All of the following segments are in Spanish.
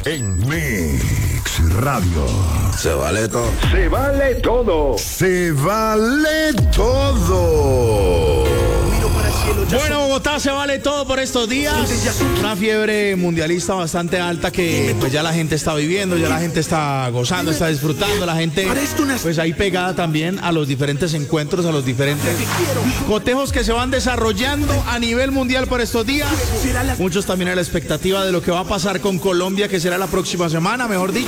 en Mix Radio. Se vale todo. Se vale todo. Se vale todo. Bueno, Bogotá, se vale todo por estos días. Una fiebre mundialista bastante alta que pues ya la gente está viviendo, ya la gente está gozando, está disfrutando, la gente pues ahí pegada también a los diferentes encuentros, a los diferentes cotejos que se van desarrollando a nivel mundial por estos días. Muchos también a la expectativa de lo que va a pasar con Colombia, que será la próxima semana, mejor dicho.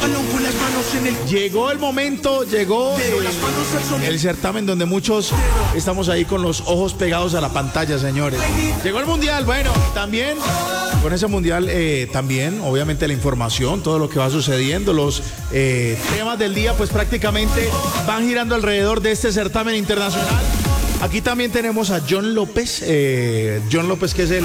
Llegó el momento, llegó el certamen donde muchos estamos ahí con los ojos pegados a la pantalla, señores. Llegó el mundial, bueno, también con ese mundial también, obviamente la información, todo lo que va sucediendo, los temas del día, pues prácticamente van girando alrededor de este certamen internacional. Aquí también tenemos a John López, que es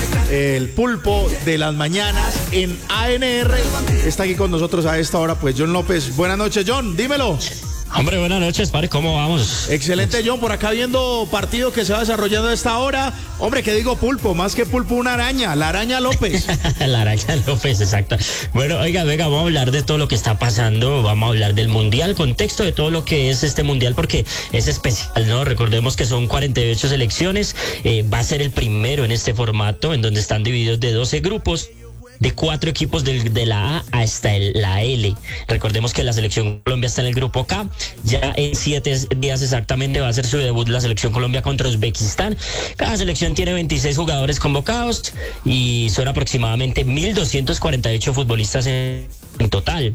el pulpo de las mañanas en ANR. Está aquí con nosotros a esta hora, pues John López. Buenas noches, John, dímelo. Hombre, buenas noches, padre, ¿cómo vamos? Excelente, John, por acá viendo partido que se va desarrollando a esta hora. Hombre, ¿qué digo pulpo? Más que pulpo, una araña, la araña López. La araña López, exacto. Bueno, oiga, venga, vamos a hablar de todo lo que está pasando, vamos a hablar del mundial, contexto de todo lo que es este mundial, porque es especial, ¿no? Recordemos que son 48 selecciones, va a ser el primero en este formato, en donde están divididos de 12 grupos. De 4 equipos de la A hasta la L. Recordemos que la selección Colombia está en el grupo K. Ya en 7 días exactamente va a hacer su debut la selección Colombia contra Uzbekistán. Cada selección tiene 26 jugadores convocados y son aproximadamente 1.248 futbolistas en total.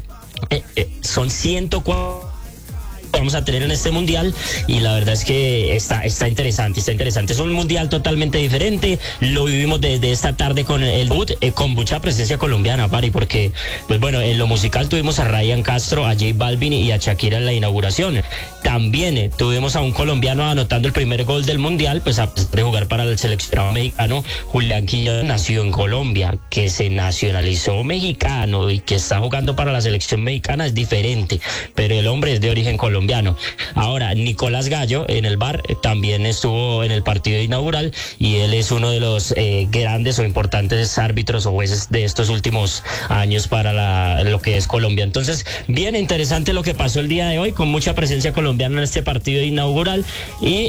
Son 104 vamos a tener en este mundial y la verdad es que está interesante. Es un mundial totalmente diferente. Lo vivimos desde esta tarde con el debut, con mucha presencia colombiana, Pari, porque pues bueno, en lo musical tuvimos a Ryan Castro, a J Balvin y a Shakira en la inauguración. También tuvimos a un colombiano anotando el primer gol del mundial, pues a pesar de jugar para el seleccionado mexicano. Julián Quiñones nació en Colombia, que se nacionalizó mexicano y que está jugando para la selección mexicana, es diferente, pero el hombre es de origen colombiano. Ahora, Nicolás Gallo en el VAR también estuvo en el partido inaugural y él es uno de los grandes o importantes árbitros o jueces de estos últimos años para lo que es Colombia. Entonces, bien interesante lo que pasó el día de hoy, con mucha presencia colombiana en este partido inaugural y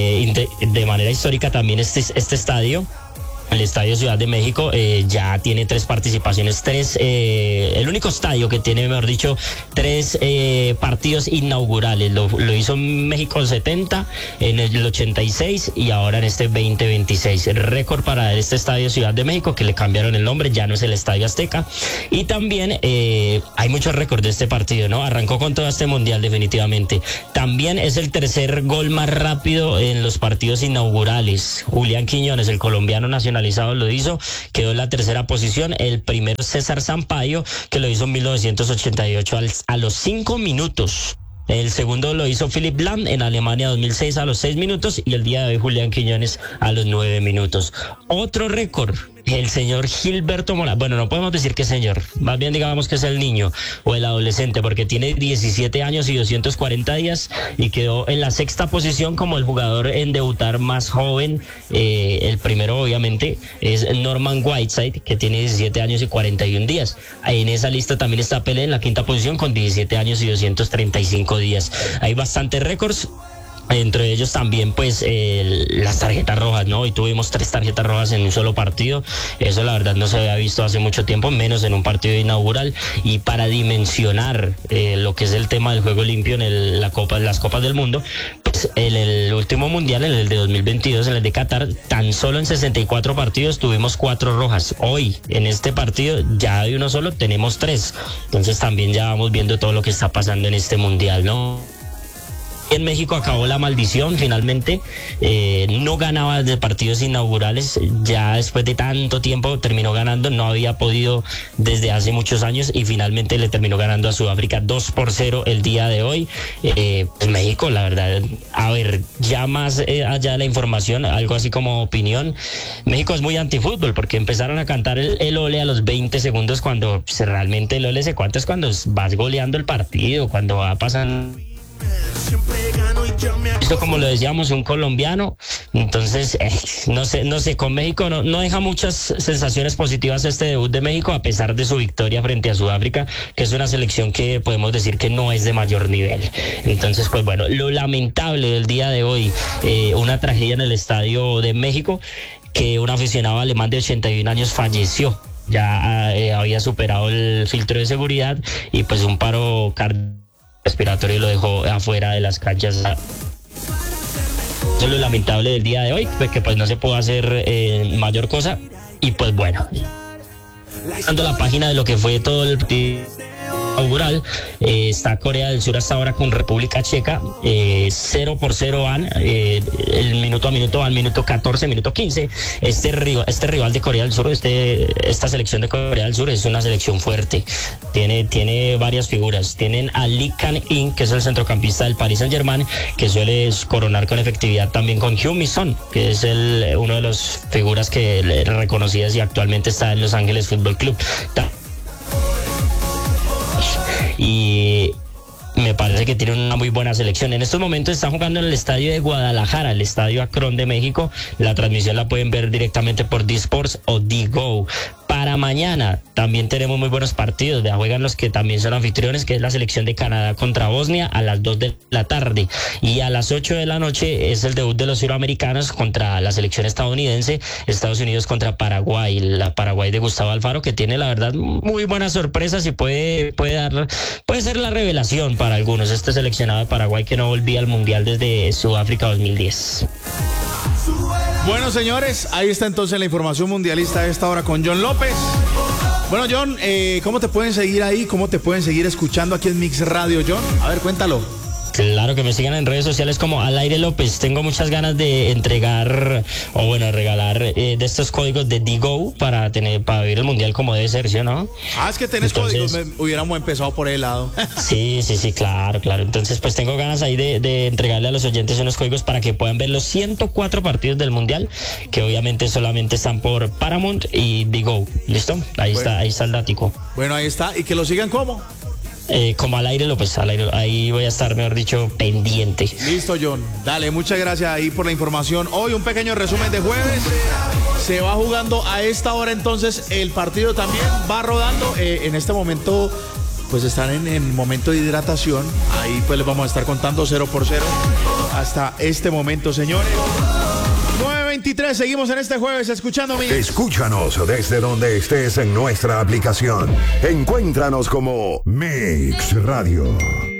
de manera histórica también este estadio. El Estadio Ciudad de México ya tiene 3 participaciones, el único estadio que tiene, mejor dicho, 3 partidos inaugurales. Lo hizo en México 70, en el 86 y ahora en este 2026. El récord para este Estadio Ciudad de México, que le cambiaron el nombre, ya no es el Estadio Azteca. Y también hay muchos récords de este partido, ¿no? Arrancó con todo este mundial definitivamente. También es el tercer gol más rápido en los partidos inaugurales. Julián Quiñones, el colombiano nacionalizado, lo hizo, quedó en la tercera posición. El primero César Sampaio, que lo hizo en 1988 a los 5 minutos. El segundo lo hizo Philipp Lahm en Alemania 2006 a los 6 minutos y el día de hoy Julián Quiñones a los 9 minutos. Otro récord, el señor Gilberto Morales. Bueno, no podemos decir que señor, más bien digamos que es el niño o el adolescente, porque tiene 17 años y 240 días y quedó en la 6ª posición como el jugador en debutar más joven. El primero obviamente es Norman Whiteside, que tiene 17 años y 41 días. En esa lista también está Pelé en la 5ª posición con 17 años y 235 días. Hay bastantes récords. Entre ellos también pues las tarjetas rojas, ¿no? Hoy tuvimos 3 tarjetas rojas en un solo partido. Eso la verdad no se había visto hace mucho tiempo, menos en un partido inaugural. Y para dimensionar lo que es el tema del juego limpio en las Copas del Mundo, pues en el último mundial, en el de 2022, en el de Qatar, tan solo en 64 partidos tuvimos 4 rojas. Hoy en este partido ya de uno solo tenemos 3. Entonces también ya vamos viendo todo lo que está pasando en este mundial, ¿no? En México acabó la maldición finalmente, no ganaba de partidos inaugurales, ya después de tanto tiempo terminó ganando, no había podido desde hace muchos años y finalmente le terminó ganando a Sudáfrica 2-0 el día de hoy. Pues México, la verdad, a ver, ya más allá de la información, algo así como opinión, México es muy antifútbol porque empezaron a cantar el ole a los 20 segundos cuando pues, realmente el ole se cuenta es cuando vas goleando el partido, cuando va pasando. Siempre gano y Esto, como lo decíamos, un colombiano. Entonces, no sé, con México no deja muchas sensaciones positivas este debut de México, a pesar de su victoria frente a Sudáfrica, que es una selección que podemos decir que no es de mayor nivel. Entonces, pues bueno, lo lamentable del día de hoy, una tragedia en el Estadio de México, que un aficionado alemán de 81 años falleció. Ya había superado el filtro de seguridad y pues un paro cardiorrespiratorio lo dejó afuera de las canchas. Eso es lo lamentable del día de hoy, que pues no se pudo hacer mayor cosa. Y pues bueno, dando la página de lo que fue todo el inaugural, está Corea del Sur hasta ahora con República Checa, 0-0 van, el minuto a minuto van, minuto 14, minuto 15. Este rival de Corea del Sur, esta selección de Corea del Sur es una selección fuerte, tiene varias figuras. Tienen a Lee Kang-in, que es el centrocampista del Paris Saint-Germain, que suele coronar con efectividad también con Heung-min Son, que es uno de las figuras que reconocidas y actualmente está en Los Ángeles Fútbol Club. Y me parece que tiene una muy buena selección. En estos momentos está jugando en el estadio de Guadalajara, el estadio Akron de México. La transmisión la pueden ver directamente por D-Sports o D-Go. Para mañana también tenemos muy buenos partidos. Ya juegan los que también son anfitriones, que es la selección de Canadá contra Bosnia a las 2 de la tarde. Y a las 8 de la noche es el debut de los suramericanos contra la selección estadounidense, Estados Unidos contra Paraguay, la Paraguay de Gustavo Alfaro, que tiene la verdad muy buenas sorpresas y puede ser la revelación para algunos. Este seleccionado de Paraguay, que no volvía al Mundial desde Sudáfrica 2010. Bueno, señores, ahí está entonces la información mundialista a esta hora con John López. Bueno, John, ¿cómo te pueden seguir ahí? ¿Cómo te pueden seguir escuchando aquí en Mix Radio, John? A ver, cuéntalo. Claro, que me sigan en redes sociales como Al Aire López. Tengo muchas ganas de entregar, o bueno, regalar de estos códigos de D-Go para vivir el Mundial como debe ser, ¿sí o no? Es que tenés códigos, hubiéramos empezado por el lado. Sí, claro. Entonces, pues tengo ganas ahí de entregarle a los oyentes unos códigos para que puedan ver los 104 partidos del Mundial, que obviamente solamente están por Paramount y D-Go. ¿Listo? Ahí está el dático. Bueno, ahí está. ¿Y que lo sigan cómo? Como Al Aire López, al aire, ahí voy a estar, mejor dicho, pendiente. Listo, John. Dale, muchas gracias ahí por la información. Hoy un pequeño resumen de jueves. Se va jugando a esta hora entonces el partido también va rodando. En este momento pues están en momento de hidratación. Ahí pues les vamos a estar contando 0-0 hasta este momento, señores. 9:23, seguimos en este jueves escuchando Mix. Escúchanos desde donde estés en nuestra aplicación. Encuéntranos como Mix Radio.